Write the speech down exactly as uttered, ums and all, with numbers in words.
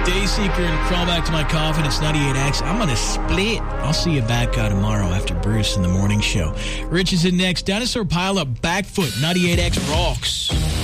Dayseeker and Crawl Back to My Confidence, ninety-eight X. I'm going to split. I'll see you back uh, tomorrow after Bruce in the morning show. Rich is in next. Dinosaur Pileup, Backfoot, ninety-eight X rocks.